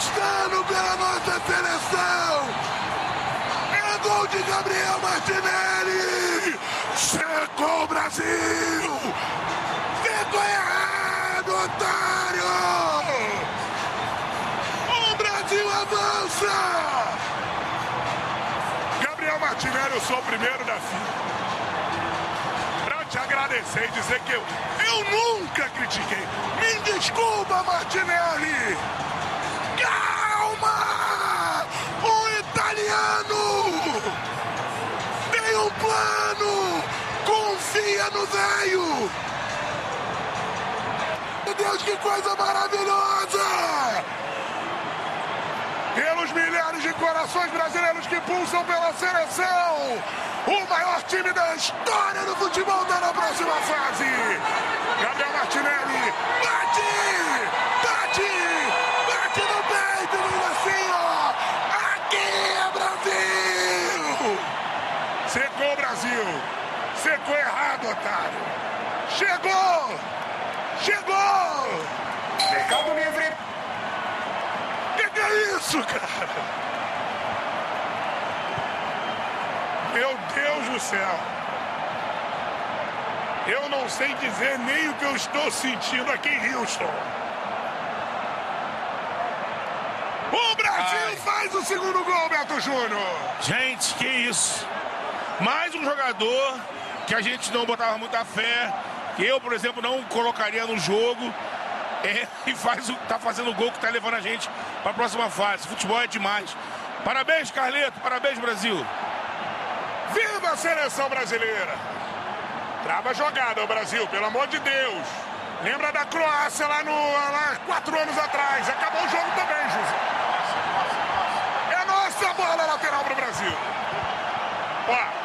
conquistando pela nossa seleção. É gol de Gabriel Martinelli. Chegou o Brasil. Ficou errado, otário. O Brasil avança. Gabriel Martinelli, eu sou o primeiro da fila. Pra te agradecer e dizer que eu nunca critiquei. Me desculpa, Martinelli. Calma! O italiano tem um plano. Confia no velho. Meu Deus, que coisa maravilhosa! Pelos milhares de corações brasileiros que pulsam pela seleção, o maior time da história do futebol está na próxima fase. Gabriel Martinelli bate! Bate! Bate no peito, diz assim, ó! Aqui é Brasil! Secou o Brasil! Secou errado, otário! Chegou! Chegou! Mercado Livre! Que é isso, cara? Meu Deus do céu! Eu não sei dizer nem o que eu estou sentindo aqui em Houston. O Brasil faz o segundo gol, Beto Júnior! Gente, que isso! Mais um jogador que a gente não botava muita fé, que eu, por exemplo, não colocaria no jogo. E tá fazendo o gol que tá levando a gente para a próxima fase. Futebol é demais. Parabéns, Carleto. Parabéns, Brasil. Viva a seleção brasileira. Trava a jogada, o Brasil, pelo amor de Deus. Lembra da Croácia lá 4 anos atrás. Acabou o jogo também, José. É nossa bola lateral pro Brasil. Ó.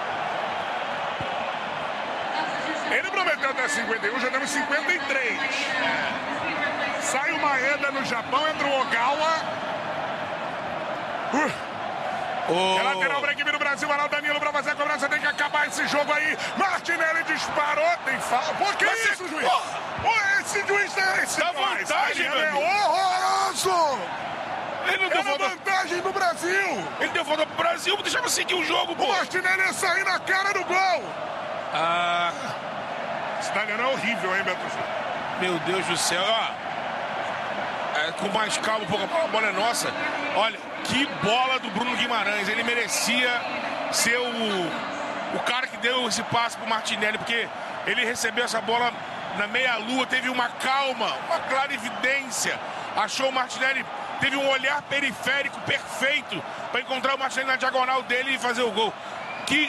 Ele prometeu até 51, já temos 53. Sai o Maeda no Japão, entra o Ogawa. É lateral para a equipe do Brasil, vai lá o Danilo para fazer a cobrança, tem que acabar esse jogo aí. Martinelli disparou, tem falta. Pô, que isso, juiz? Pô, esse juiz é esse. Dá vantagem, é horroroso. Ele não deu vantagem do Brasil. Ele deu falta pro Brasil, deixava seguir o jogo, pô. O Martinelli ia sair na cara do gol. Esse italiano é horrível, hein, Beto? Meu Deus do céu, ó. Com mais calma, um pouco, a bola é nossa. Olha, que bola do Bruno Guimarães. Ele merecia ser o cara que deu esse passe pro Martinelli, porque ele recebeu essa bola na meia-lua, teve uma calma, uma clarividência. Achou o Martinelli, teve um olhar periférico perfeito para encontrar o Martinelli na diagonal dele e fazer o gol.